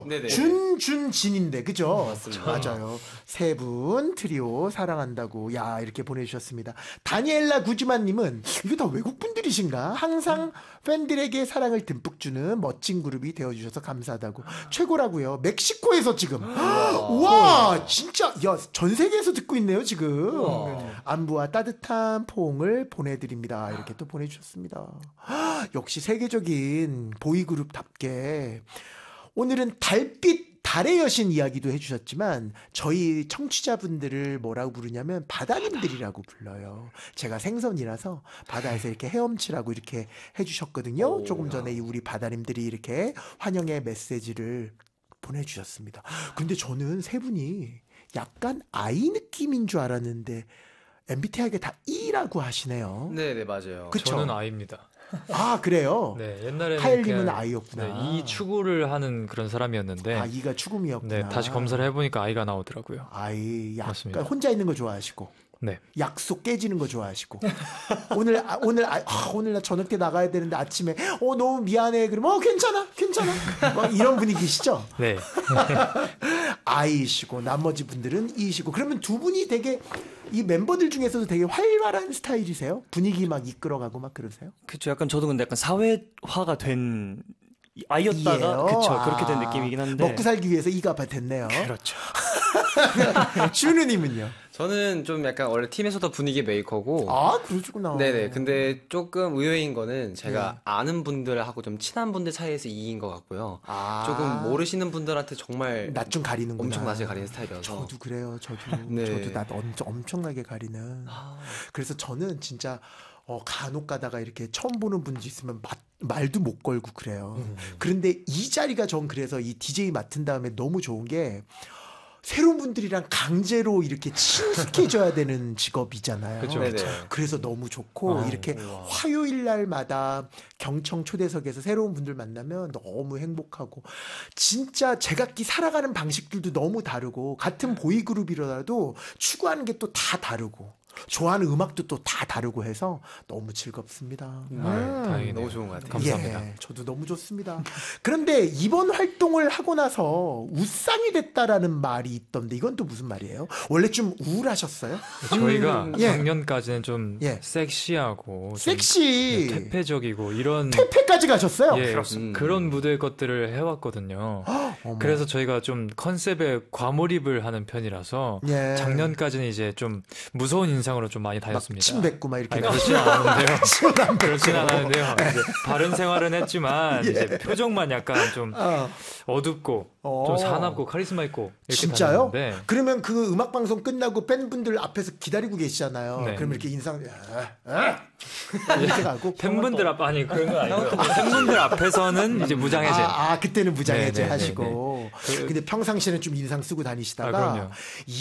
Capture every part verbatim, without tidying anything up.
네네. 준, 준, 진인데, 그죠? 맞습니다. 맞아요. 세 분 트리오 사랑한다고, 야, 이렇게 보내주셨습니다. 다니엘라 구지만님은, 이거 다 외국분들이신가? 항상 팬들에게 사랑을 듬뿍 주는 멋진 그룹이 되어주셔서 감사하다고. 최고라고요. 멕시코에서 지금. 와, 진짜, 야, 전 세계에서 듣고 있네요, 지금. 안부와 따뜻한 포옹을 보내드립니다. 이렇게 또 보내주셨습니다. 역시 세계적인 보이그룹답게. 오늘은 달빛, 달의 여신 이야기도 해주셨지만 저희 청취자분들을 뭐라고 부르냐면 바다님들이라고 불러요. 제가 생선이라서 바다에서 이렇게 헤엄치라고 이렇게 해주셨거든요. 오, 조금 전에 우리 바다님들이 이렇게 환영의 메시지를 보내주셨습니다. 근데 저는 세 분이 약간 아이 느낌인 줄 알았는데 엠비티아이가 다 E라고 하시네요. 네네 맞아요. 그쵸? 저는 I입니다. 아 그래요? 네, 옛날에는 카일님은 아이였구나. 네, 이 추구를 하는 그런 사람이었는데 아 이가 추구미였구나. 네, 다시 검사를 해보니까 아이가 나오더라고요. 아이 약간 맞습니다. 혼자 있는 거 좋아하시고 네. 약속 깨지는 거 좋아하시고 오늘 아, 오늘 아, 오늘 나 저녁 때 나가야 되는데 아침에 어 너무 미안해 그러면 어 괜찮아 괜찮아 막 이런 분위기시죠? 네. 아이시고 나머지 분들은 이시고 그러면 두 분이 되게 이 멤버들 중에서도 되게 활발한 스타일이세요? 분위기 막 이끌어가고 막 그러세요? 그쵸. 약간 저도 근데 약간 사회화가 된 아이였다가 그쵸 그렇게 된 아, 느낌이긴 한데 먹고 살기 위해서 이가 됐네요. 그렇죠. 준우님은요? 저는 좀 약간 원래 팀에서도 분위기 메이커고 아 그러시구나. 네네. 근데 조금 의외인 거는 제가 네. 아는 분들하고 좀 친한 분들 사이에서 이인 것 같고요. 아, 조금 모르시는 분들한테 정말 낯 좀 가리는구나. 엄청 낯을 가리는 스타일이어서. 저도 그래요. 저도 네. 저도 낯 엄청 엄청나게 가리는. 아. 그래서 저는 진짜 어, 간혹 가다가 이렇게 처음 보는 분들 있으면 마, 말도 못 걸고 그래요. 음. 그런데 이 자리가 전 그래서 이 디제이 맡은 다음에 너무 좋은 게 새로운 분들이랑 강제로 이렇게 친숙해져야 되는 직업이잖아요. 그쵸, 그쵸. 그래서 너무 좋고 아, 이렇게 우와. 화요일 날마다 경청 초대석에서 새로운 분들 만나면 너무 행복하고 진짜 제각기 살아가는 방식들도 너무 다르고 같은 보이그룹이라도 추구하는 게 또 다 다르고 좋아하는 음악도 또 다 다르고 해서 너무 즐겁습니다. 네, 다행이네요. 너무 좋은 것 같아요. 감사합니다. 예, 저도 너무 좋습니다. 그런데 이번 활동을 하고 나서 우상이 됐다라는 말이 있던데 이건 또 무슨 말이에요? 원래 좀 우울하셨어요? 저희가 예. 작년까지는 좀 예. 섹시하고 좀 섹시 네, 퇴폐적이고 이런 퇴폐까지 가셨어요? 예, 음. 그런 무대 것들을 해왔거든요. 어머. 그래서 저희가 좀 컨셉에 과몰입을 하는 편이라서 예. 작년까지는 이제 좀 무서운 인상으로 좀 많이 다녔습니다. 침 뱉고 막 이렇게 아니, 그렇진 않았는데요. 그렇진 않았는데요. 네. 이제 바른 생활은 했지만 이제 표정만 약간 좀 어. 어둡고 어. 좀 사납고 카리스마 있고 이렇게 진짜요? 다녔는데 그러면 그 음악 방송 끝나고 팬분들 앞에서 기다리고 계시잖아요. 네. 그러면 이렇게 인상 아, 아, 이렇게 가고 팬분들 앞 아니 그런 건 아니고요. 팬분들 앞에서는 이제 무장해제. 아, 아 그때는 무장해제 네, 네, 하시고 네, 네. 근데 평상시에는 좀 인상 쓰고 다니시다가 아, 그럼요.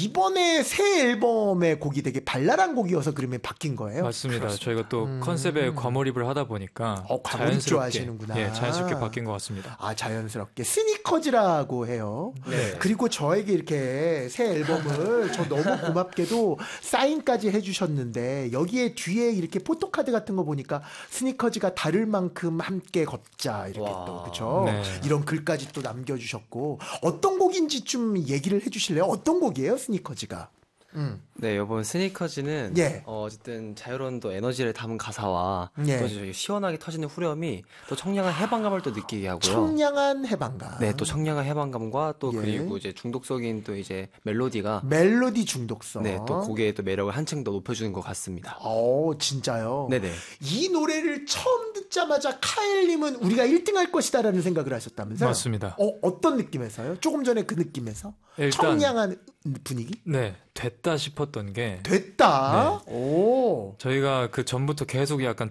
이번에 새 앨범의 곡이 되게 발랄한 곡이어서 그러면 바뀐 거예요? 맞습니다. 저희가 또 컨셉에 과몰입을 하다 보니까 어, 과몰입 좋아하시는구나. 예, 자연스럽게 바뀐 것 같습니다. 아 자연스럽게 스니커즈라고 해요. 네. 그리고 저에게 이렇게 새 앨범을 저 너무 고맙게도 사인까지 해주셨는데 여기에 뒤에 이렇게 포토카드 같은 거 보니까 스니커즈가 다를 만큼 함께 걷자 이렇게 와. 또 그렇죠. 네. 이런 글까지 또 남겨주셨고 어떤 곡인지 좀 얘기를 해주실래요? 어떤 곡이에요, 스니커즈가? 음. 네, 이번 스니커즈는 예. 어, 어쨌든 자유로운 또 에너지를 담은 가사와 예. 또 저기 시원하게 터지는 후렴이 또 청량한 해방감을 또 느끼게 하고요. 청량한 해방감. 네, 또 청량한 해방감과 또 예. 그리고 이제 중독적인 또 이제 멜로디가 멜로디 중독성. 네, 또 곡의 또 매력을 한층 더 높여주는 것 같습니다. 어, 진짜요? 네네. 이 노래를 처음 듣자마자 카엘님은 우리가 일 등 할 것이다라는 생각을 하셨다면서요? 맞습니다. 어, 어떤 느낌에서요? 조금 전에 그 느낌에서? 일단- 청량한 분위기? 네, 됐다 싶었던 게 됐다. 네. 오. 저희가 그 전부터 계속 약간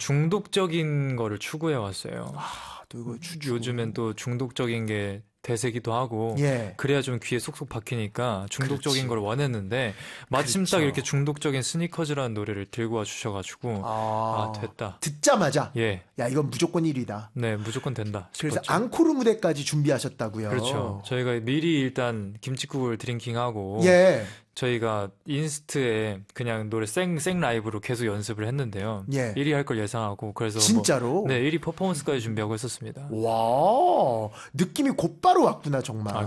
중독적인 거를 추구해 왔어요. 아, 또 이거 추주. 요즘엔 또 중독적인 게 대세기도 하고 예. 그래야 좀 귀에 쏙쏙 박히니까 중독적인 그렇지. 걸 원했는데 마침 그렇죠. 딱 이렇게 중독적인 스니커즈라는 노래를 들고 와 주셔가지고 아, 아, 됐다. 듣자마자 예, 야, 이건 무조건 일 위다. 네 무조건 된다 그래서 싶었죠. 앙코르 무대까지 준비하셨다고요. 그렇죠. 저희가 미리 일단 김치국을 드링킹하고 예. 저희가 인스트에 그냥 노래 생, 생 라이브로 계속 연습을 했는데요. 예. 일 위 할 걸 예상하고 그래서 진짜로? 뭐, 네, 일 위 퍼포먼스까지 준비하고 했었습니다. 와, 느낌이 곧바로 하러 왔구나 정말. 아,